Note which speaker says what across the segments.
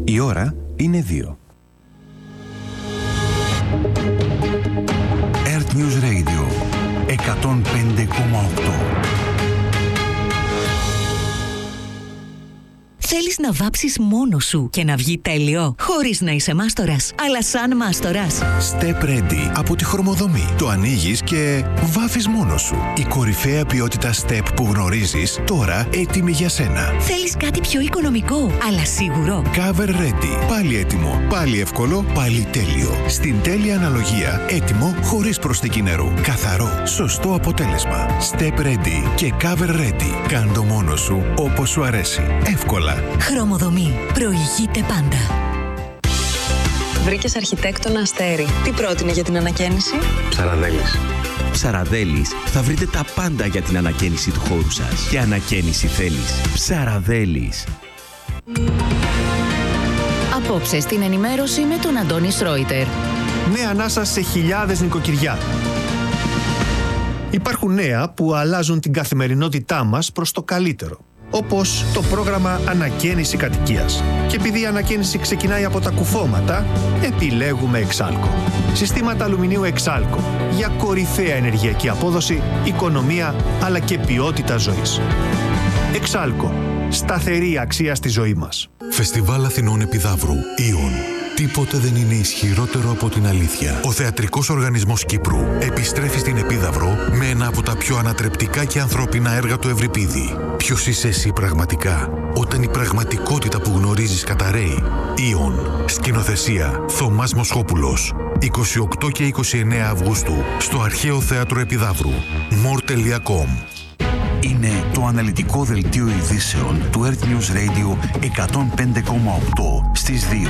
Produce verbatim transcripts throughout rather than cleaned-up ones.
Speaker 1: Η ώρα είναι δύο. Earth News Radio εκατόν πέντε κόμμα οκτώ.
Speaker 2: Θέλεις να βάψεις μόνος σου και να βγει τέλειο, χωρίς να είσαι μάστορας, αλλά σαν μάστορας.
Speaker 3: Step Ready από τη Χρωμοδομή. Το ανοίγεις και βάφεις μόνος σου. Η κορυφαία ποιότητα Step που γνωρίζεις, τώρα έτοιμη για σένα.
Speaker 2: Θέλεις κάτι πιο οικονομικό, αλλά σίγουρο.
Speaker 3: Cover Ready. Πάλι έτοιμο, πάλι εύκολο, πάλι τέλειο. Στην τέλεια αναλογία, έτοιμο χωρίς προσθήκη νερού. Καθαρό, σωστό αποτέλεσμα. Step Ready και Cover Ready. Κάν' το μόνος σου όπως σου αρέσει. Εύκολα.
Speaker 2: Χρωμοδομή. Προηγείται πάντα.
Speaker 4: Βρήκες αρχιτέκτονα Αστέρι. Τι πρότεινε για την ανακαίνιση?
Speaker 5: Ψαραδέλης. Ψαραδέλης. Θα βρείτε τα πάντα για την ανακαίνιση του χώρου σας. Και ανακαίνιση θέλεις. Ψαραδέλης.
Speaker 6: Απόψε στην ενημέρωση με τον Αντώνη Σρόιτερ.
Speaker 7: Νέα ανάσα σε χιλιάδες νοικοκυριά. Υπάρχουν νέα που αλλάζουν την καθημερινότητά μας προς το καλύτερο. Όπως το πρόγραμμα Ανακαίνιση Κατοικίας. Και επειδή η ανακαίνιση ξεκινάει από τα κουφώματα, επιλέγουμε Εξάλκο. Συστήματα αλουμινίου Εξάλκο για κορυφαία ενεργειακή απόδοση, οικονομία αλλά και ποιότητα ζωής. Εξάλκο. Σταθερή αξία στη ζωή μας.
Speaker 3: Φεστιβάλ Αθηνών Επιδαύρου. Ιον. Τίποτε δεν είναι ισχυρότερο από την αλήθεια. Ο Θεατρικός Οργανισμός Κύπρου επιστρέφει στην Επίδαυρο με ένα από τα πιο ανατρεπτικά και ανθρώπινα έργα του Ευρυπίδη. Ποιος είσαι εσύ πραγματικά, όταν η πραγματικότητα που γνωρίζεις καταραίει? Ιον. Σκηνοθεσία Θωμάς Μοσχόπουλος. είκοσι οκτώ και είκοσι εννέα Αυγούστου στο Αρχαίο Θέατρο Επιδαύρου. μορ τελεία κομ.
Speaker 1: Είναι το αναλυτικό δελτίο ειδήσεων του Earth News Radio εκατόν πέντε κόμμα οκτώ στις δύο.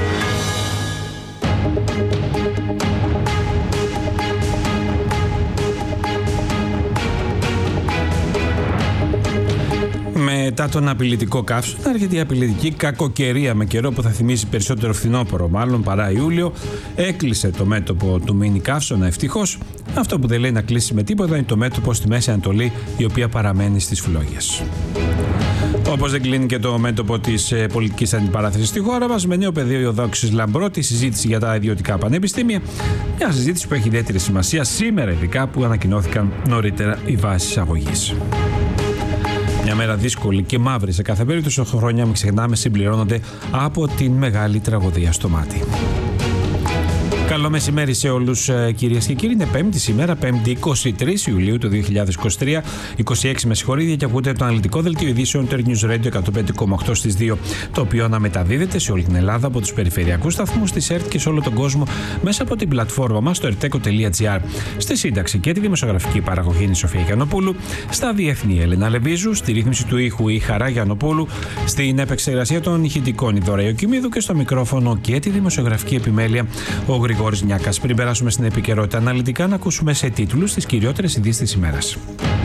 Speaker 8: Μετά τον απειλητικό καύσωνα έρχεται η απειλητική κακοκαιρία με καιρό που θα θυμίζει περισσότερο φθινόπωρο μάλλον παρά Ιούλιο. Έκλεισε το μέτωπο του μίνι καύσωνα ευτυχώς. Αυτό που δεν λέει να κλείσει με τίποτα είναι το μέτωπο στη Μέση Ανατολή, η οποία παραμένει στις φλόγες. Όπως δεν κλείνει και το μέτωπο της ε, πολιτικής αντιπαράθεσης στη χώρα μας, με νέο πεδίο Ιωδόξης Λαμπρό, τη συζήτηση για τα ιδιωτικά πανεπιστήμια. Μια συζήτηση που έχει ιδιαίτερη σημασία σήμερα, ειδικά που ανακοινώθηκαν νωρίτερα οι βάσεις αγωγής. Μια μέρα δύσκολη και μαύρη σε κάθε περίπτωση, χρόνια, μην ξεχνάμε, συμπληρώνονται από την μεγάλη τραγωδία στο Μάτι. Καλό μεσημέρι σε όλους, κυρίες και κύριοι. Είναι Πέμπτη σήμερα, Πέμπτη είκοσι τρεις Ιουλίου του δύο χιλιάδες είκοσι τρία, είκοσι έξι με συγχωρείτε, και ακούτε το αναλυτικό δελτίο ειδήσεων του Earth News Radio εκατόν πέντε κόμμα οκτώ στις δύο, το οποίο αναμεταδίδεται σε όλη την Ελλάδα από τους περιφερειακούς σταθμούς της ΕΡΤ και σε όλο τον κόσμο μέσα από την πλατφόρμα μας στο ερτέκο τελεία τζι άρ. Στη σύνταξη και τη δημοσιογραφική παραγωγή είναι η Σοφία Γιαννοπούλου, στα διεθνή Έλενα Λεβίζου, στη ρύθμιση του ήχου η Χαρά Γιαννοπούλου, στην επεξεργασία των ηχητικών η Δώρα Ιωκημίδου και στο μικρόφωνο και τη δημοσιογραφική επιμέλεια ο Γρηγόρης Νιάκας. Πριν περάσουμε στην επικαιρότητα αναλυτικά, να ακούσουμε σε τίτλους τις κυριότερες ειδήσεις της ημέρας.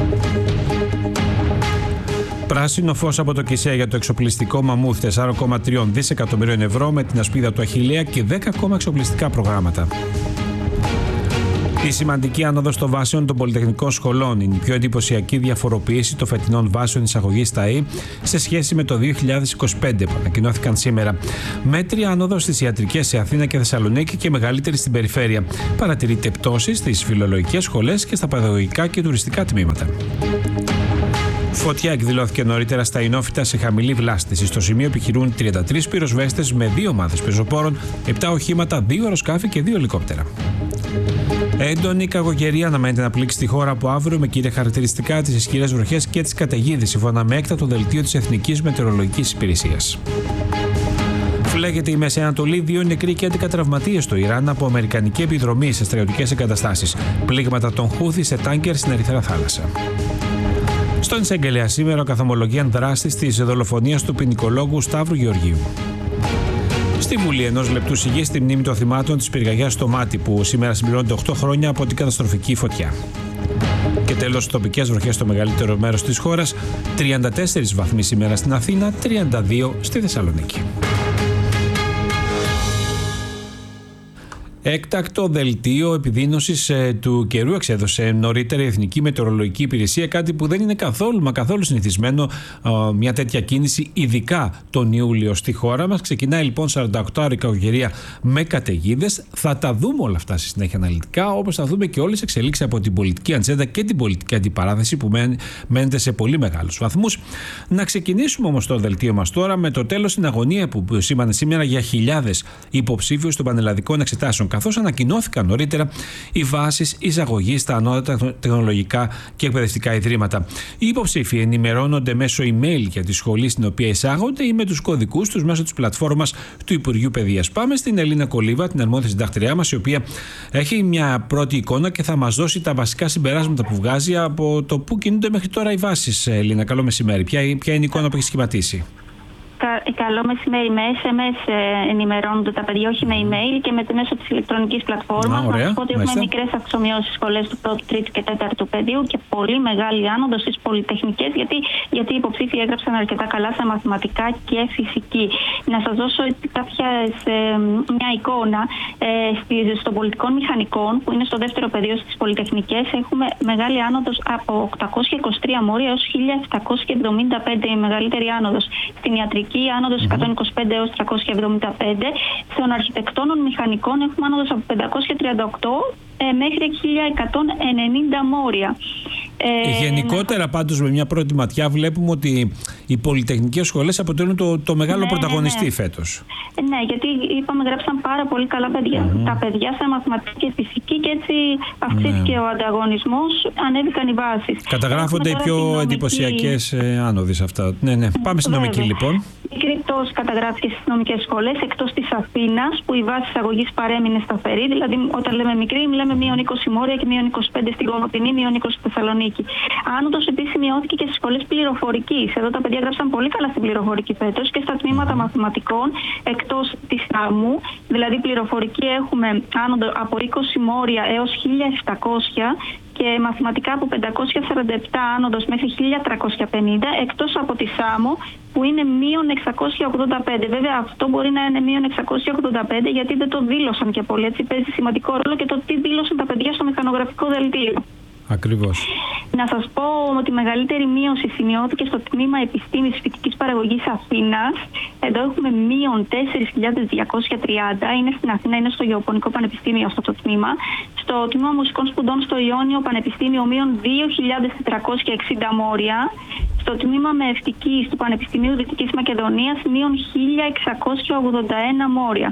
Speaker 8: Πράσινο φως από το ΚΙΣΕ για το εξοπλιστικό μαμούθ τέσσερα κόμμα τρία δισεκατομμυρίων ευρώ με την ασπίδα του Αχιλλέα και δέκα ακόμα εξοπλιστικά προγράμματα. Η σημαντική άνοδος των βάσεων των πολυτεχνικών σχολών είναι η πιο εντυπωσιακή διαφοροποίηση των φετινών βάσεων εισαγωγής στα ΕΗ σε σχέση με το δύο χιλιάδες είκοσι πέντε που ανακοινώθηκαν σήμερα. Μέτρια άνοδος στις ιατρικές σε Αθήνα και Θεσσαλονίκη και μεγαλύτερη στην περιφέρεια. Παρατηρείται πτώση στις φιλολογικές σχολές και στα παιδαγωγικά και τουριστικά τμήματα. Φωτιά εκδηλώθηκε νωρίτερα στα Ινόφυτα σε χαμηλή βλάστηση. Στο σημείο επιχειρούν τριάντα τρεις πυροσβέστες με δύο ομάδες πεζοπόρων, επτά οχήματα, δύο αεροσκάφη και δύο ελικόπτερα. Έντονη κακοκαιρία αναμένεται να πλήξει τη χώρα από αύριο με κύρια χαρακτηριστικά τις ισχυρές βροχές και τις καταιγίδες, σύμφωνα με έκτακτο δελτίο της Εθνικής Μετεωρολογικής Υπηρεσίας. Φλέγεται η Μέση Ανατολή, δύο νεκροί και έντεκα τραυματίες στο Ιράν από αμερικανική επιδρομή σε στρατιωτικές εγκαταστάσεις. Πλήγματα των Χούθη σε τάνκερ στην Ερυθρά Θάλασσα. Στον εισαγγελέα σήμερα καθομολογίαν δράστης της δολοφονίας του ποινικολόγου Σταύρου Γεωργίου. Στη Βουλή ενός λεπτού σιγής στη μνήμη των θυμάτων της πυρκαγιάς στο Μάτι, που σήμερα συμπληρώνεται οκτώ χρόνια από την καταστροφική φωτιά. Και τέλος, τοπικές βροχές στο μεγαλύτερο μέρος της χώρας, τριάντα τέσσερις βαθμοί σήμερα στην Αθήνα, τριάντα δύο στη Θεσσαλονίκη. Έκτακτο δελτίο επιδείνωσης ε, του καιρού εξέδωσε νωρίτερα η Εθνική Μετεωρολογική Υπηρεσία, κάτι που δεν είναι καθόλου μα καθόλου συνηθισμένο ε, μια τέτοια κίνηση, ειδικά τον Ιούλιο στη χώρα μας. Ξεκινάει λοιπόν σαράντα οκτώ ώρη κακοκαιρία με καταιγίδες. Θα τα δούμε όλα αυτά στη συνέχεια αναλυτικά, όπως θα δούμε και όλες τις εξελίξεις από την πολιτική ατζέντα και την πολιτική αντιπαράθεση που μένεται σε πολύ μεγάλους βαθμούς. Να ξεκινήσουμε όμως το δελτίο μας τώρα με το τέλος στην αγωνία που σήμανε σήμερα για χιλιάδες υποψήφιους των πανελλαδικών εξετάσεων, καθώς ανακοινώθηκαν νωρίτερα οι βάσεις εισαγωγής στα ανώτατα τεχνολογικά και εκπαιδευτικά ιδρύματα. Οι υποψήφοι ενημερώνονται μέσω email για τη σχολή στην οποία εισάγονται ή με τους κωδικούς τους μέσω της πλατφόρμας του Υπουργείου Παιδείας. Πάμε στην Ελίνα Κολίβα, την αρμόδια συντακτηριά μας, η οποία έχει μια πρώτη εικόνα και θα μας δώσει τα βασικά συμπεράσματα που βγάζει από το πού κινούνται μέχρι τώρα οι βάσεις. Ελίνα, καλό μεσημέρι. Ποια, ποια είναι η εικόνα που έχει σχηματίσει?
Speaker 9: Καλό μεσημέρι. Με ες εμ ες ενημερώνονται τα παιδιά, όχι με email και με το μέσο της ηλεκτρονικής πλατφόρμας. Να σας πω ότι έχουμε μικρές αυξομοιώσεις στις σχολές του πρώτου, τρίτου και τέταρτου παιδίου και πολύ μεγάλη άνοδο στις πολυτεχνικές, γιατί, γιατί οι υποψήφοι έγραψαν αρκετά καλά σε μαθηματικά και φυσική. Να σας δώσω κάποια, σε, μια εικόνα. Ε, στον πολιτικών μηχανικών, που είναι στο δεύτερο πεδίο στις πολυτεχνικές, έχουμε μεγάλη άνοδος από οκτακόσια είκοσι τρία μόρια έως χίλια επτακόσια εβδομήντα πέντε, η μεγαλύτερη άνοδος. Στην ιατρική άνοδος εκατόν είκοσι πέντε έως τριακόσια εβδομήντα πέντε. Στον αρχιτεκτόνων μηχανικών έχουμε άνοδος από πεντακόσια τριάντα οκτώ ε, μέχρι χίλια εκατόν ενενήντα μόρια.
Speaker 8: Ε, Γενικότερα να... πάντως με μια πρώτη ματιά βλέπουμε ότι οι πολυτεχνικές σχολές αποτελούν το, το μεγάλο ναι, πρωταγωνιστή ναι, ναι. φέτος.
Speaker 9: Ναι, γιατί είπαμε γράψαν πάρα πολύ καλά παιδιά. Mm. Τα παιδιά σε μαθηματική και φυσική και έτσι αυξήθηκε ναι. ο ανταγωνισμός, ανέβηκαν οι βάσεις.
Speaker 8: Καταγράφονται οι πιο νομική... εντυπωσιακές ε, άνοδοι σε αυτά. Ναι, ναι. Πάμε στην νομική λοιπόν.
Speaker 9: Η κρυπτός καταγράφηκε στις νομικές σχολές εκτός της Αθήνας, που η βάση εισαγωγής παρέμεινε σταθερή. Δηλαδή, όταν λέμε μικρή, λέμε μείον είκοσι Μόρια και μείον είκοσι πέντε στην Κομοτηνή, μείον είκοσι στη Θεσσαλονίκη. Άνοδος επίσης μειώθηκε και στις σχολές πληροφορικής. Εδώ τα παιδιά γράψαν πολύ καλά στην πληροφορική φέτος και στα τμήματα μαθηματικών εκτός της ΑΜΟΥ. Δηλαδή, πληροφορική έχουμε άνοδο από είκοσι Μόρια έως χίλια επτακόσια. Και μαθηματικά από πεντακόσια σαράντα επτά άνοδος μέχρι χίλια τριακόσια πενήντα, εκτός από τη ΣΑΜΟ που είναι μείον εξακόσια ογδόντα πέντε. Βέβαια αυτό μπορεί να είναι μείον εξακόσια ογδόντα πέντε γιατί δεν το δήλωσαν και πολύ. Έτσι παίζει σημαντικό ρόλο και το τι δήλωσαν τα παιδιά στο μηχανογραφικό δελτίο.
Speaker 8: Ακριβώς.
Speaker 9: Να σας πω ότι η μεγαλύτερη μείωση σημειώθηκε στο τμήμα Επιστήμης Φυτικής Παραγωγής Αθήνας. Εδώ έχουμε μείον τέσσερις χιλιάδες διακόσια τριάντα. Είναι στην Αθήνα, είναι στο Γεωπονικό Πανεπιστήμιο αυτό το τμήμα. Στο τμήμα Μουσικών Σπουδών στο Ιόνιο Πανεπιστήμιο μείον δύο χιλιάδες τετρακόσια εξήντα μόρια. Στο τμήμα Μεευτικής του Πανεπιστημίου Δυτικής Μακεδονίας μείον χίλια εξακόσια ογδόντα ένα μόρια.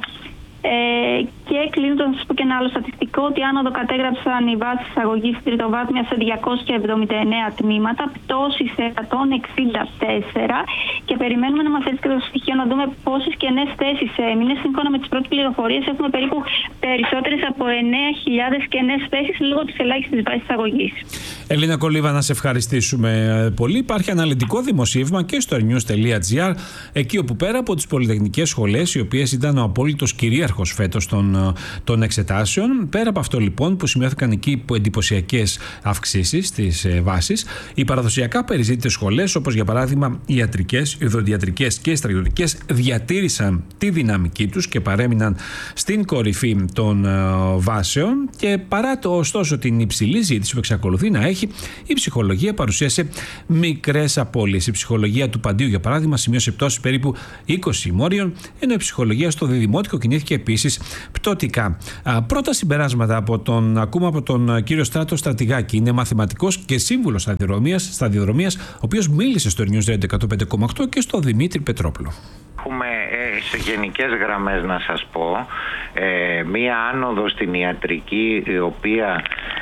Speaker 9: Ε, και κλείνοντας να σας πω και ένα άλλο στατιστικό, ότι άνοδο κατέγραψαν οι βάσεις εισαγωγής τριτοβάθμια σε διακόσια εβδομήντα εννέα τμήματα, πτώση σε εκατόν εξήντα τέσσερα και περιμένουμε να μας έρθει και το στοιχείο να δούμε πόσες κενές θέσεις έμεινε. Σύμφωνα με τις πρώτες πληροφορίες έχουμε περίπου περισσότερες από εννέα χιλιάδες κενές θέσεις λόγω της ελάχιστης βάσης εισαγωγής.
Speaker 8: Ελίνα Κολίβα, να σε ευχαριστήσουμε πολύ. Υπάρχει αναλυτικό δημοσίευμα και στο news τελεία τζι άρ, εκεί όπου πέρα από τις πολυτεχνικές σχολές, οι οποίες ήταν ο απόλυτος κυρίαρχος φέτος των, των εξετάσεων, πέρα από αυτό λοιπόν που σημειώθηκαν εκεί εντυπωσιακές αυξήσεις στις ε, βάσεις, οι παραδοσιακά περιζήτητες σχολές, όπως για παράδειγμα οι ιατρικές, οι οδοντιατρικές και οι στρατιωτικές, διατήρησαν τη δυναμική τους και παρέμειναν στην κορυφή των ε, βάσεων, και παρά το ωστόσο την υψηλή ζήτηση που εξακολουθεί να έχει, η ψυχολογία παρουσίασε μικρές απώλειες. Η ψυχολογία του Παντίου, για παράδειγμα, σημείωσε πτώσεις περίπου είκοσι μόριων, ενώ η ψυχολογία στο Διδημότικο κινήθηκε επίσης πτωτικά. Α, πρώτα συμπεράσματα από τον, ακούμε από τον κύριο Στράτο Στρατηγάκη. Είναι μαθηματικός και σύμβουλος σταδιοδρομίας, σταδιοδρομίας ο οποίος μίλησε στο News Radio εκατόν πέντε κόμμα οκτώ και στο Δημήτρη Πετρόπουλο.
Speaker 10: Έχουμε ε, σε γενικές γραμμές να σας πω ε, μία άνοδο στην ιατρική, η οποία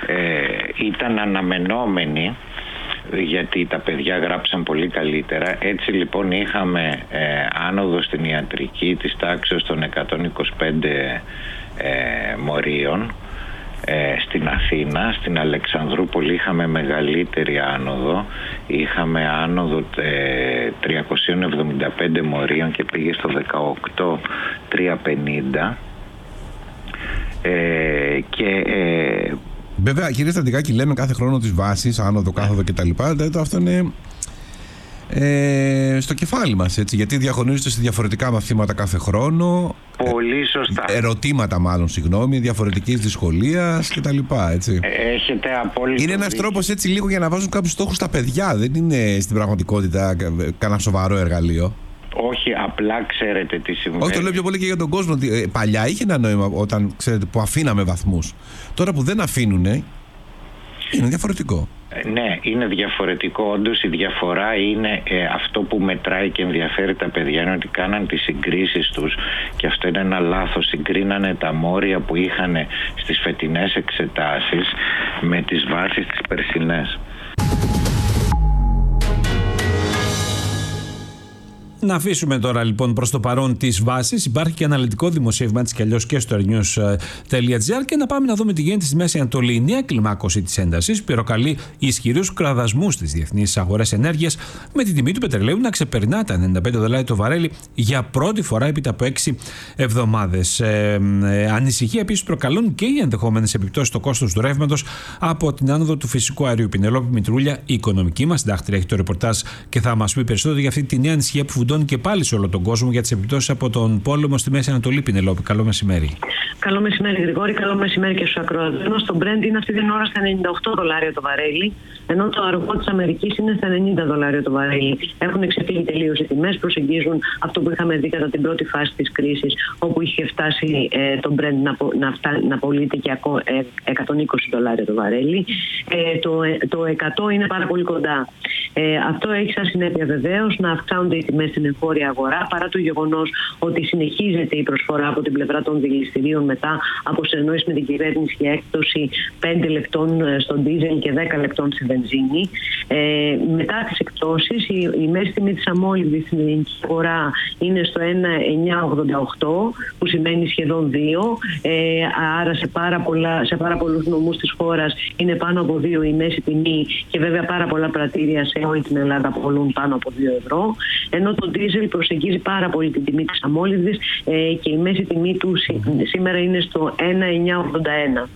Speaker 10: ε, ήταν αναμενόμενη, γιατί τα παιδιά γράψαν πολύ καλύτερα. Έτσι λοιπόν είχαμε ε, άνοδο στην ιατρική της τάξης των εκατόν είκοσι πέντε ε, μορίων. Ε, στην Αθήνα, στην Αλεξανδρούπολη είχαμε μεγαλύτερη άνοδο. Είχαμε άνοδο ε, τριακόσια εβδομήντα πέντε μορίων και πήγε στο δεκαοκτώ χιλιάδες τριακόσια πενήντα. Ε, και ε,
Speaker 11: βέβαια, κύριε Στρατηγάκη, λέμε κάθε χρόνο τις βάσεις, άνοδο, κάθοδο κτλ. Αυτό είναι ε, στο κεφάλι μας, έτσι, γιατί διαγωνίζονται σε διαφορετικά μαθήματα κάθε χρόνο.
Speaker 10: Πολύ σωστά.
Speaker 11: Ερωτήματα μάλλον, συγγνώμη, διαφορετικής δυσκολίας κτλ. Έτσι.
Speaker 10: Έχετε απόλυτο.
Speaker 11: Είναι ένας τρόπος έτσι λίγο για να βάζουν κάποιους στόχους στα παιδιά. Δεν είναι στην πραγματικότητα κανένα σοβαρό εργαλείο.
Speaker 10: Όχι, απλά ξέρετε τι συμβαίνει.
Speaker 11: Όχι, το λέω πιο πολύ και για τον κόσμο. Παλιά είχε ένα νόημα όταν, ξέρετε, που αφήναμε βαθμούς. Τώρα που δεν αφήνουνε, είναι διαφορετικό.
Speaker 10: Ναι, είναι διαφορετικό. Όντως η διαφορά είναι ε, αυτό που μετράει και ενδιαφέρει τα παιδιά, είναι ότι κάναν τις συγκρίσεις τους, και αυτό είναι ένα λάθος. Συγκρίνανε τα μόρια που είχαν στις φετινές εξετάσεις με τις βάσεις τις περσινές.
Speaker 8: Να αφήσουμε τώρα λοιπόν προς το παρόν τις βάσεις. Υπάρχει και αναλυτικό δημοσίευμα έτσι κι αλλιώς και στο airnews.gr και να πάμε να δούμε τι γίνεται στη Μέση Ανατολή. Η νέα κλιμάκωση της έντασης προκαλεί ισχυρούς κραδασμούς στις διεθνείς αγορές ενέργειας, με την τιμή του πετρελαίου να ξεπερνά τα ενενήντα πέντε δολάρια το βαρέλι για πρώτη φορά έπειτα από έξι εβδομάδες. Ε, ε, ανησυχία επίσης προκαλούν και οι ενδεχόμενες επιπτώσεις στο κόστος του ρεύματος από την άνοδο του φυσικού αερίου. Πινελόπη Μητρούλια, η οικονομική μας συντάκτρια, έχει το ρεπορτάζ και θα μας πει περισσότερο για αυτή τη νέα ανησυχία που φουντώνει και πάλι σε όλο τον κόσμο για τις επιπτώσεις από τον πόλεμο στη Μέση Ανατολή. Πινελόπη, καλό μεσημέρι.
Speaker 12: Καλό μεσημέρι, Γρηγόρη. Καλό μεσημέρι και στους ακροατές. Το Brent είναι αυτή την ώρα στα ενενήντα οκτώ δολάρια το βαρέλι, ενώ το αργό της Αμερικής είναι στα ενενήντα δολάρια το βαρέλι. Έχουν ξεφύγει τελείως οι τιμές, προσεγγίζουν αυτό που είχαμε δει κατά την πρώτη φάση της κρίσης, όπου είχε φτάσει ε, το Brent να, να, φτά, να πωλείται και ε, εκατόν είκοσι δολάρια το βαρέλι. Ε, το, το εκατό είναι πάρα πολύ κοντά. Ε, αυτό έχει σαν συνέπεια βεβαίως να αυξάνονται οι τιμές στην εγχώρια αγορά, παρά το γεγονός ότι συνεχίζεται η προσφορά από την πλευρά των δηληστηρίων μετά από συνεννόηση με την κυβέρνηση για έκπτωση πέντε λεπτών στον ντίζελ και δέκα λεπτών στη βενζίνη. Ε, μετά τις εκπτώσεις, η, η μέση τιμή της αμόλυβδης στην ελληνική αγορά είναι στο ένα κόμμα εννιακόσια ογδόντα οκτώ, που σημαίνει σχεδόν δύο. Ε, άρα σε πάρα, πολλά, σε πάρα πολλούς νομούς της χώρας είναι πάνω από δύο η μέση τιμή, και βέβαια πάρα πολλά πρατήρια σε όλη την Ελλάδα πολλούν πάνω από δύο ευρώ. Ενώ το ντίζελ προσεγγίζει πάρα πολύ την τιμή της αμόλυβδης ε, και η μέση τιμή του σήμερα είναι στο ένα κόμμα εννιακόσια ογδόντα ένα.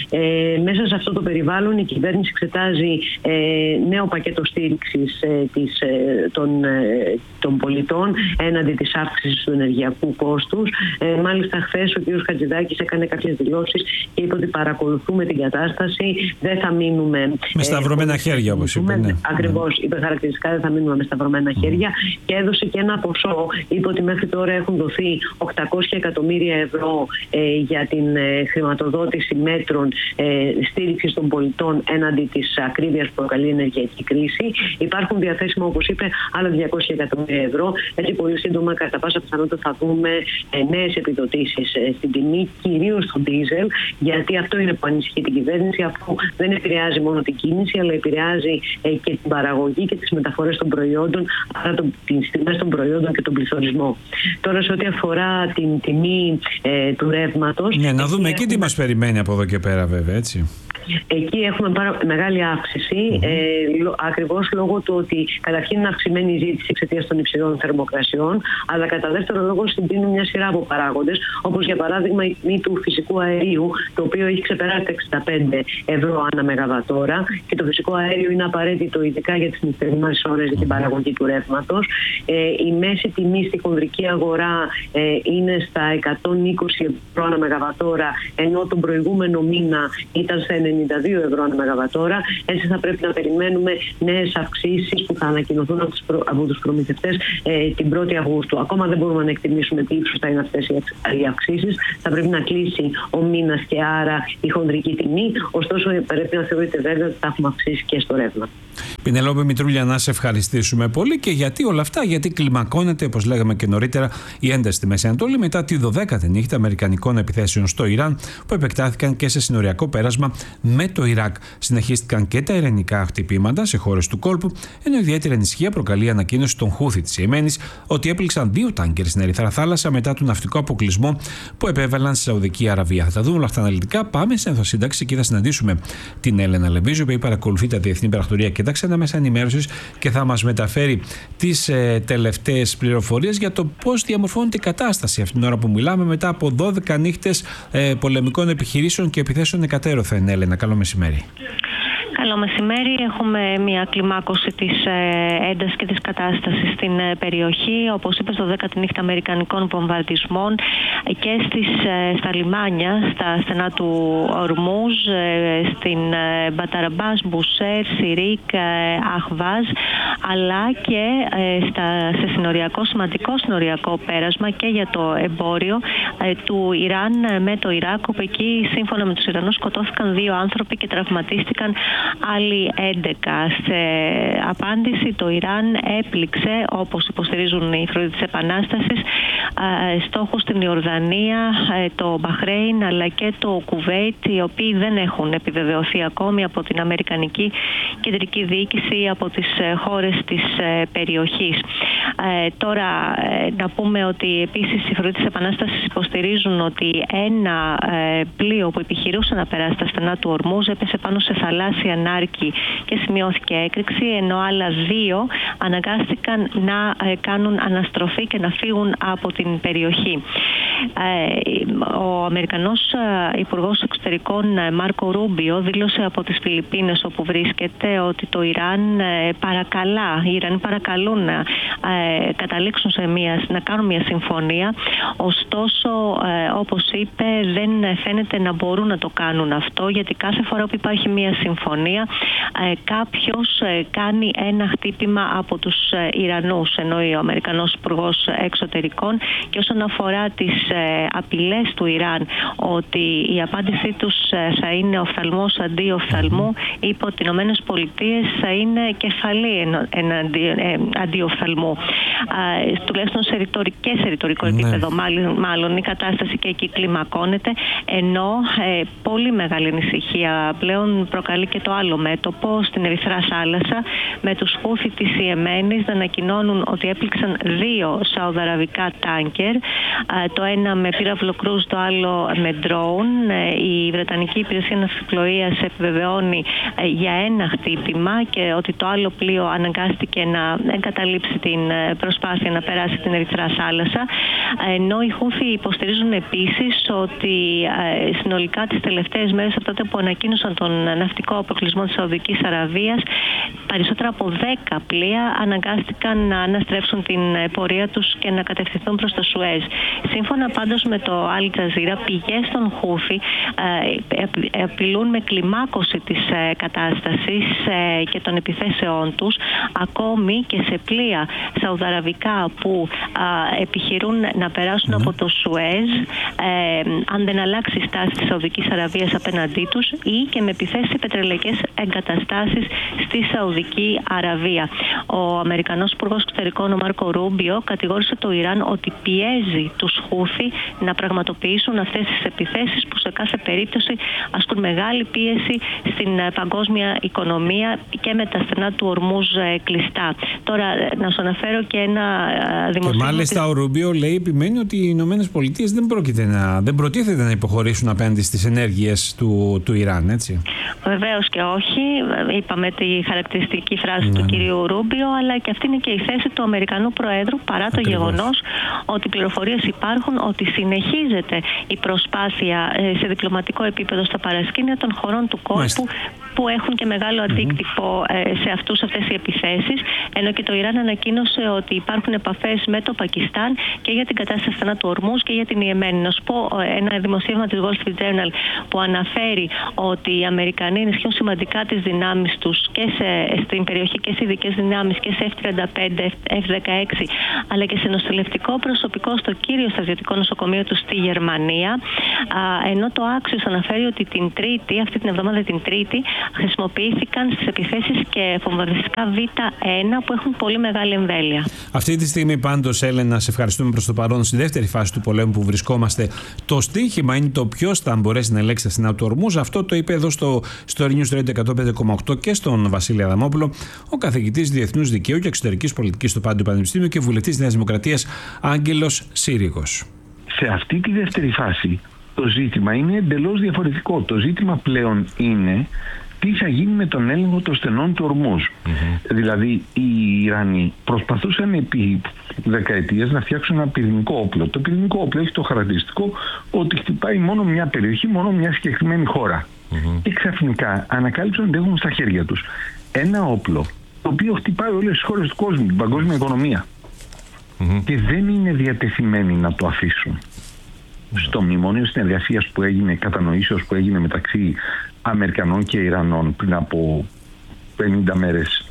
Speaker 12: Ε, μέσα σε αυτό το περιβάλλον η κυβέρνηση εξετάζει ε, νέο πακέτο στήριξης ε, της, ε, των, ε, των πολιτών έναντι της αύξησης του ενεργειακού κόστους. Ε, μάλιστα χθες ο κ. Χατζηδάκης έκανε κάποιες δηλώσεις και είπε ότι παρακολουθούμε την κατάσταση, δεν θα μείνουμε
Speaker 8: με σταυρωμένα ε, χέρια, όπως είπε. Ναι.
Speaker 12: Ακριβώς, είπε χαρακτηριστικά, δεν θα μείνουμε με σταυρωμένα mm. χέρια, και έδωσε και ένα ποσό. Είπε ότι μέχρι τώρα έχουν δοθεί οκτακόσια εκατομμύρια ευρώ ε, για την ε, χρηματοδότηση μέτρων ε, στήριξης των πολιτών έναντι της ακρίβειας που προκαλεί η ενεργειακή κρίση. Υπάρχουν διαθέσιμα, όπως είπε, άλλα διακόσια εκατομμύρια ευρώ. Έτσι, πολύ σύντομα, κατά πάσα πιθανότητα, θα δούμε ε, νέες επιδοτήσεις ε, στην τιμή, κυρίως στον ντίζελ, γιατί αυτό είναι που ανησυχεί την κυβέρνηση, αφού δεν επηρεάζει μόνο την κίνηση, αλλά επηρεάζει ε, και την παραγωγή και τις μεταφορές των προϊόντων, άρα το, τις τιμές των προϊόντων και τον πληθωρισμό. Τώρα, σε ό,τι αφορά την τιμή ε, του ρεύματος.
Speaker 8: Ναι, να δούμε εκεί τι μας περιμένει από εδώ και πέρα, βέβαια, έτσι.
Speaker 12: Εκεί έχουμε πάρα μεγάλη αύξηση, mm-hmm. ε, λο, ακριβώς λόγω του ότι καταρχήν είναι αυξημένη η ζήτηση εξαιτίας των υψηλών θερμοκρασιών, αλλά κατά δεύτερο λόγο συντείνουν μια σειρά από παράγοντες, όπως για παράδειγμα η τιμή του φυσικού αερίου, το οποίο έχει ξεπεράσει τα εξήντα πέντε ευρώ ανά μεγαβατόρα, και το φυσικό αέριο είναι απαραίτητο ειδικά για τις νυχτερινές ώρες mm-hmm. για την παραγωγή του ρεύματος. Ε, η μέση τιμή στη χονδρική αγορά ε, είναι στα εκατόν είκοσι ευρώ ανά μεγαβατόρα, ενώ τον προηγούμενο μήνα ήταν στα ενενήντα δύο ευρώ ανά μεγαβατόρα. Έτσι θα πρέπει να περιμένουμε νέες αυξήσεις που θα ανακοινωθούν από, προ... από τους προμηθευτές ε, την πρώτη Αυγούστου. Ακόμα δεν μπορούμε να εκτιμήσουμε τι ύψος θα είναι αυτές οι αυξήσεις. Θα πρέπει να κλείσει ο μήνας και άρα η χονδρική τιμή. Ωστόσο, πρέπει να θεωρείται βέβαια ότι θα έχουμε αυξήσει και στο ρεύμα.
Speaker 8: Πινελόπη Μητρούλια, να σε ευχαριστήσουμε πολύ. Και γιατί όλα αυτά? Γιατί κλιμακώνεται, όπως λέγαμε και νωρίτερα, η ένταση στη Μέση Ανατολή μετά τη δωδέκατη νύχτα αμερικανικών επιθέσεων στο Ιράν, που επεκτάθηκαν και σε συνοριακό πέρασμα με το Ιράκ. Συνεχίστηκαν και τα ειρηνικά χτυπήματα σε χώρες του κόλπου, ενώ ιδιαίτερη ανησυχία προκαλεί η ανακοίνωση των Χούθι της Ιεμένης ότι έπληξαν δύο τάνκερ στην Ερυθρά Θάλασσα μετά τον ναυτικό αποκλεισμό που επέβαλαν στη Σαουδική Αραβία. Θα τα δούμε όλα αυτά αναλυτικά. Πάμε σε ενθοσύνταξη και θα συναντήσουμε την Έλενα Λεβίζου, που παρακολουθεί τα διεθνή πρακτορία και τα ξένα μέσα ενημέρωσης και θα μας μεταφέρει τις ε, τελευταίες πληροφορίες για το πώς διαμορφώνεται η κατάσταση αυτήν την ώρα που μιλάμε, μετά από δώδεκα νύχτες ε, πολεμικών επιχειρήσεων και επιθέσεων εκατέρωθεν. Έλενα, καλό μεσημέρι.
Speaker 13: Καλό μεσημέρι. Έχουμε μια κλιμάκωση της έντασης και της κατάστασης στην περιοχή. Όπως είπε, στο δέκα τη νύχτα αμερικανικών βομβαρδισμών και στις, στα λιμάνια, στα στενά του Ορμούζ, στην Μπαταραμπάς, Μπουσέρ, Σιρίκ, Αχβάζ, αλλά και στα, σε συνοριακό, σημαντικό συνοριακό πέρασμα και για το εμπόριο του Ιράν με το Ιράκ, όπου εκεί σύμφωνα με τους Ιρανούς σκοτώθηκαν δύο άνθρωποι και τραυματίστηκαν άλλοι έντεκα. Σε απάντηση το Ιράν έπληξε, όπως υποστηρίζουν οι φρουροί της Επανάστασης, στόχους στην Ιορδανία, το Μπαχρέιν αλλά και το Κουβέιτ, οι οποίοι δεν έχουν επιβεβαιωθεί ακόμη από την Αμερικανική Κεντρική Διοίκηση ή από τις χώρες της περιοχής. Ε, τώρα ε, να πούμε ότι επίσης οι φρουροί της Επανάστασης υποστηρίζουν ότι ένα ε, πλοίο που επιχειρούσε να περάσει στα στενά του Ορμούζ έπεσε πάνω σε θαλάσσια νάρκη και σημειώθηκε έκρηξη, ενώ άλλα δύο αναγκάστηκαν να ε, κάνουν αναστροφή και να φύγουν από την περιοχή. Ε, ο Αμερικανός Υπουργός Εξωτερικών Μάρκο Ρούμπιο δήλωσε από τις Φιλιππίνες, όπου βρίσκεται, ότι το Ιράν ε, παρακαλά, οι Ιρανοί παρακαλούν να ε, καταλήξουν σε μια, να κάνουν μια συμφωνία, ωστόσο ε, όπως είπε δεν φαίνεται να μπορούν να το κάνουν αυτό, γιατί κάθε φορά που υπάρχει μια συμφωνία ε, κάποιος ε, κάνει ένα χτύπημα από τους ε, Ιρανούς, εννοεί ο Αμερικανός Υπουργός Εξωτερικών. Και όσον αφορά τις ε, απειλές του Ιράν ότι η απάντησή τους ε, θα είναι οφθαλμός αντί οφθαλμού, είπε ότι οι Ηνωμένες Πολιτείες θα είναι κεφαλή εναντί, ε, αντί οφθαλμού. Ε, τουλάχιστον σε, ρητορι, και σε ρητορικό ναι. επίπεδο μάλλον, μάλλον η κατάσταση και εκεί κλιμακώνεται, ενώ ε, πολύ μεγάλη ανησυχία πλέον προκαλεί και το άλλο μέτωπο στην Ερυθρά Θάλασσα, με τους Χούθι της Ιεμένης να ανακοινώνουν ότι έπληξαν δύο σαουδαραβικά τάνκερ, ε, το ένα με πύραυλο κρούζ, το άλλο με ντρόουν. Ε, η Βρετανική Υπηρεσία Ναυσιπλοείας επιβεβαιώνει ε, για ένα χτύπημα και ότι το άλλο πλοίο αναγκάστηκε να εγκαταλείψει την προσπάθεια να περάσει την Ερυθρά Θάλασσα, ενώ οι Χούθι υποστηρίζουν επίσης ότι ε, συνολικά τις τελευταίες μέρες από τότε που ανακοίνωσαν τον ναυτικό αποκλεισμό της Σαουδικής Αραβίας, περισσότερα από δέκα πλοία αναγκάστηκαν να αναστρέψουν την πορεία τους και να κατευθυνθούν προς το Σουέζ. Σύμφωνα πάντως με το Al Jazeera, πηγές των Χούθι ε, απειλούν με κλιμάκωση της ε, κατάστασης ε, και των επιθέσεών τους, ακόμη και σε πλοία σαουδαραβικά που ε, επιχειρούν να περάσουν mm. από το Σουέζ, ε, αν δεν αλλάξει η στάση της Σαουδικής Αραβίας απέναντί τους, ή και με επιθέσεις σε πετρελαϊκές εγκαταστάσεις στη Σαουδική Αραβία. Ο Αμερικανός Υπουργός Εξωτερικών, ο Μάρκο Ρούμπιο, κατηγόρησε το Ιράν ότι πιέζει τους Χούθι να πραγματοποιήσουν αυτές τις επιθέσεις που σε κάθε περίπτωση ασκούν μεγάλη πίεση στην παγκόσμια οικονομία και με τα στενά του Ορμούζ κλειστά. Τώρα να σου αναφέρω και ένα δημοσίευμα.
Speaker 8: Και μάλιστα της... ο Ρούμπιο λέει, επιμένει ότι οι Ηνωμένες Πολιτείες δεν, να, δεν προτίθεται να υποχωρήσουν απέναντι στις ενέργειες του, του Ιράν, έτσι.
Speaker 13: Βεβαίως και όχι. Είπαμε τη χαρακτηριστική φράση ναι. του κυρίου Ρούμπιο, αλλά και αυτή είναι και η θέση του Αμερικανού Προέδρου, παρά Ακριβώς. το γεγονός ότι πληροφορίες υπάρχουν ότι συνεχίζεται η προσπάθεια σε διπλωματικό επίπεδο στα παρασκήνια των χωρών του κόλπου που έχουν και μεγάλο αντίκτυπο mm-hmm. σε αυτούς αυτές οι επιθέσεις, ενώ και το Ιράν ανακοίνωσε ότι υπάρχουν επαφές με το Πακιστάν και για την κατάσταση στενά του Ορμούζ και για την Ιεμένη. Να σου πω ένα δημοσίευμα της Wall Street Journal που αναφέρει ότι οι Αμερικανοί ενισχύουν σημαντικά τις δυνάμεις τους και σε, στην περιοχή και σε ειδικές δυνάμεις και σε εφ τριάντα πέντε, εφ δεκαέξι, αλλά και σε νοσηλευτικό προσωπικό στο κύριο στρατιωτικό νοσοκομείο του στη Γερμανία. Α, ενώ το Axios αναφέρει ότι την Τρίτη, αυτή την εβδομάδα την Τρίτη, χρησιμοποιήθηκαν στις επιθέσεις και βομβαρδιστικά β ένα που έχουν πολύ μεγάλη εμβέλεια.
Speaker 8: Αυτή τη στιγμή πάντως, Έλενα, σε ευχαριστούμε προς το παρόν στη δεύτερη φάση του πολέμου που βρισκόμαστε. Το στοίχημα είναι το ποιος θα μπορέσει να ελέγξει τα στενά του Ορμούζ. Αυτό το είπε εδώ στο Story News Radio εκατόν πέντε κόμμα οκτώ και στον Βασίλη Αδαμόπουλο, ο καθηγητής Διεθνούς Δικαίου και Εξωτερικής Πολιτικής στο Πάντιο Πανεπιστήμιο και βουλευτής Νέας Δημοκρατίας Άγγελος Σύριγος.
Speaker 14: Σε αυτή τη δεύτερη φάση το ζήτημα είναι εντελώς διαφορετικό. Το ζήτημα πλέον είναι τι θα γίνει με τον έλεγχο των στενών του Ορμούζ. Mm-hmm. Δηλαδή οι Ιρανοί προσπαθούσαν επί δεκαετίες να φτιάξουν ένα πυρηνικό όπλο. Το πυρηνικό όπλο έχει το χαρακτηριστικό ότι χτυπάει μόνο μια περιοχή, μόνο μια συγκεκριμένη χώρα. Mm-hmm. Και ξαφνικά ανακάλυψαν ότι έχουν στα χέρια τους ένα όπλο το οποίο χτυπάει όλες τις χώρες του κόσμου, την παγκόσμια οικονομία. Mm-hmm. Και δεν είναι διατεθειμένοι να το αφήσουν. Mm-hmm. Στο μνημόνιο συνεργασίας που έγινε, κατανοήσεως που έγινε μεταξύ Αμερικανών και Ιρανών πριν από πενήντα μέρες,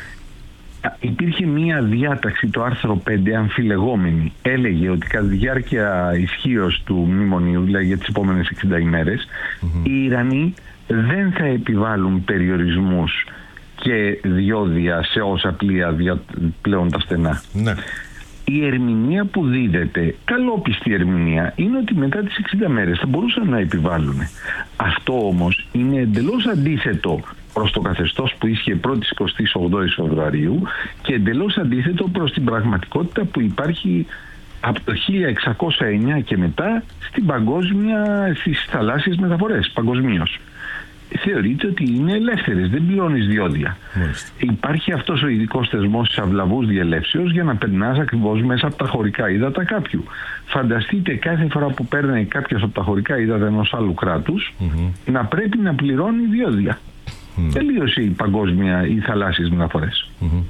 Speaker 14: υπήρχε μία διάταξη, το άρθρο πέντε, αμφιλεγόμενη. Έλεγε ότι κατά τη διάρκεια ισχύως του μνημονίου, δηλαδή για τις επόμενες εξήντα ημέρες, mm-hmm. οι Ιρανοί δεν θα επιβάλλουν περιορισμούς και διόδια σε όσα πλοία πλέον τα στενά. Ναι. Η ερμηνεία που δίδεται, καλόπιστη ερμηνεία, είναι ότι μετά τις εξήντα μέρες θα μπορούσαν να επιβάλλουν. Αυτό όμως είναι εντελώς αντίθετο προς το καθεστώς που ίσχυε πρώτη εικοστή όγδοη Φεβρουαρίου και εντελώς αντίθετο προς την πραγματικότητα που υπάρχει από το χίλια εξακόσια εννιά και μετά στην παγκόσμια, στις θαλάσσιες μεταφορές παγκοσμίως. Θεωρείται ότι είναι ελεύθερες, δεν πληρώνεις διόδια. Μάλιστα. Υπάρχει αυτός ο ειδικός θεσμός της αυλαβούς διελεύσεως για να περνάς ακριβώς μέσα από τα χωρικά ύδατα κάποιου. Φανταστείτε κάθε φορά που παίρνει κάποιος από τα χωρικά ύδατα ενός άλλου κράτους mm-hmm. να πρέπει να πληρώνει διόδια. Mm-hmm. Τελείωσε η παγκόσμια, οι θαλάσσιες μεταφορές.
Speaker 8: Mm-hmm.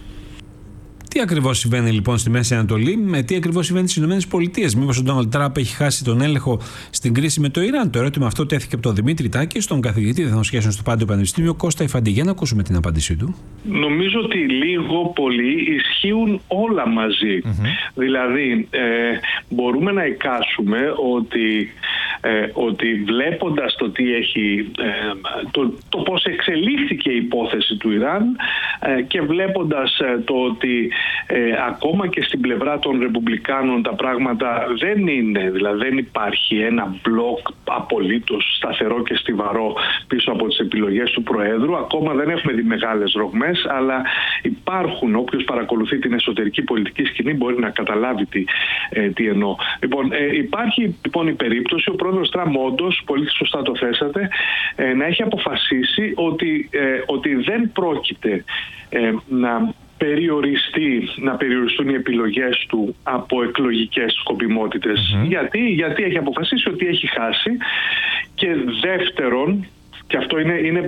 Speaker 8: Τι ακριβώς συμβαίνει λοιπόν στη Μέση Ανατολή, με τι ακριβώς συμβαίνει στις ΗΠΑ? Μήπως ο Ντόναλντ Τραμπ έχει χάσει τον έλεγχο στην κρίση με το Ιράν? Το ερώτημα αυτό τέθηκε από τον Δημήτρη Τάκη, στον καθηγητή Διεθνών Σχέσεων στο Πάντιο Πανεπιστήμιο Κώστα Ιφαντή. Για να ακούσουμε την απάντησή του.
Speaker 15: Νομίζω ότι λίγο πολύ ισχύουν όλα μαζί. Mm-hmm. Δηλαδή, ε, μπορούμε να εικάσουμε ότι, ε, ότι βλέποντας το τι έχει, ε, το, το πώς εξελίχθηκε η υπόθεση του Ιράν ε, και βλέποντας ε, το ότι Ε, ακόμα και στην πλευρά των Ρεπουμπλικάνων τα πράγματα δεν είναι, δηλαδή δεν υπάρχει ένα μπλοκ απολύτως σταθερό και στιβαρό πίσω από τις επιλογές του Προέδρου. Ακόμα δεν έχουμε δει μεγάλες ρογμές, αλλά υπάρχουν. Όποιος παρακολουθεί την εσωτερική πολιτική σκηνή μπορεί να καταλάβει τι, ε, τι εννοώ. Λοιπόν, ε, υπάρχει λοιπόν η περίπτωση ο πρόεδρος Τραμπ, όντως, πολύ σωστά το θέσατε, ε, να έχει αποφασίσει ότι, ε, ότι δεν πρόκειται ε, να περιοριστεί, να περιοριστούν οι επιλογές του από εκλογικές σκοπιμότητες. Mm-hmm. Γιατί? Γιατί έχει αποφασίσει ότι έχει χάσει, και δεύτερον, και αυτό είναι, είναι,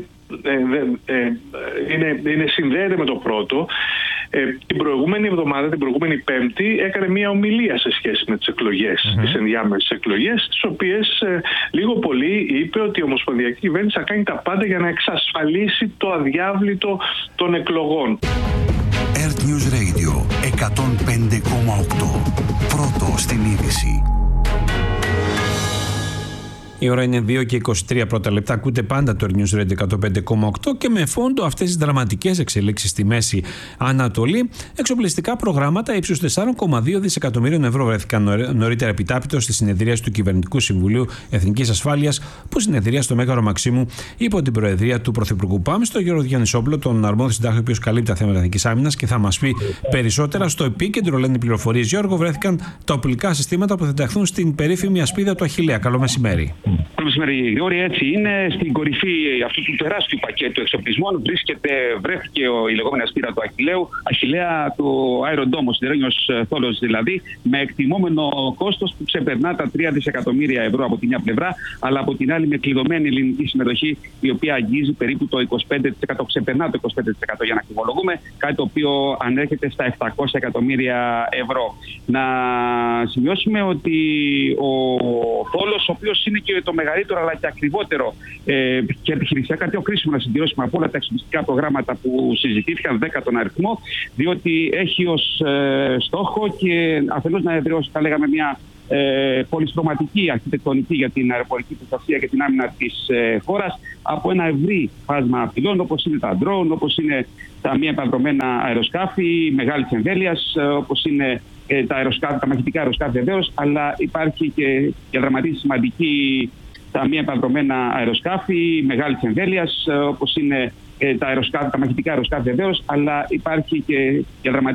Speaker 15: ε, ε, είναι, είναι συνδέεται με το πρώτο, ε, την προηγούμενη εβδομάδα, την προηγούμενη Πέμπτη, έκανε μια ομιλία σε σχέση με τις εκλογές, mm-hmm. τις ενδιάμεσες εκλογές, τις οποίες ε, λίγο πολύ είπε ότι η Ομοσπονδιακή Κυβέρνηση θα κάνει τα πάντα για να εξασφαλίσει το αδιάβλητο των εκλογών.
Speaker 1: Earth News Radio εκατόν πέντε κόμμα οκτώ. Πρώτο στην είδηση.
Speaker 8: Η ώρα είναι δύο και είκοσι τρία πρώτα λεπτά. Ακούτε πάντα το Earth News Radio εκατόν πέντε κόμμα οκτώ και με φόντο αυτές τις δραματικές εξελίξεις στη Μέση Ανατολή. Εξοπλιστικά προγράμματα ύψους τέσσερα κόμμα δύο δισεκατομμυρίων ευρώ βρέθηκαν νωρίτερα επιτάπητο στη συνεδρίαση του Κυβερνητικού Συμβουλίου Εθνικής Ασφάλειας, που συνεδρία στο Μέγαρο Μαξίμου υπό την προεδρία του Πρωθυπουργού. Πάμε στο Γιώργο Διαννησόπουλο, τον αρμόδιο συντάκτη, ο οποίος καλύπτει τα θέματα εθνικής άμυνας και θα μας πει περισσότερα. Στο επίκεντρο, λένε οι πληροφορίες, Γιώργο, βρέθηκαν τα οπλικά συστήματα που θα ενταχθούν στην περίφημη ασπίδα του Αχιλλέα. Καλό μεσημέρι.
Speaker 16: Καλό μεσημέρι, Γρηγόρη. Έτσι είναι. Στην κορυφή αυτού του τεράστιου πακέτου εξοπλισμών βρίσκεται, βρέθηκε ο, η λεγόμενη ασπίδα του Αχιλλέου, Αχιλλέα του Iron Dome, ο σιδερένιος θόλος δηλαδή, με εκτιμόμενο κόστος που ξεπερνά τα τρία δισεκατομμύρια ευρώ από τη μια πλευρά, αλλά από την άλλη με κλειδωμένη ελληνική συμμετοχή, η οποία αγγίζει περίπου το είκοσι πέντε τοις εκατό, ξεπερνά το είκοσι πέντε τοις εκατό για να ακριβολογούμε, κάτι το οποίο ανέρχεται στα επτακόσια εκατομμύρια ευρώ. Να σημειώσουμε ότι ο θόλος, ο οποίος είναι και το μεγαλύτερο αλλά και ακριβότερο ε, και επιχειρησιακά πιο κρίσιμο να συντηρήσουμε από όλα τα εξοπλιστικά προγράμματα που συζητήθηκαν, δέκα τον αριθμό, διότι έχει ως ε, στόχο και αφενός να εδραιώσει, θα λέγαμε, μια ε, πολυστρωματική αρχιτεκτονική για την αεροπορική προστασία και την άμυνα της ε, χώρας από ένα ευρύ φάσμα απειλών, όπως είναι τα drone, όπως είναι τα μη επανδρομένα αεροσκάφη μεγάλης εμβέλειας, όπως είναι ε, τα, αεροσκάφη, τα μαχητικά αεροσκάφη βεβαίως, αλλά υπάρχει και διαδραματίζει σημαντική τα μη επανδρομένα αεροσκάφη μεγάλης εμβέλειας, όπως είναι ε, τα, αεροσκάφη, τα μαχητικά αεροσκάφη βεβαίως, αλλά υπάρχει και διαδραματίζει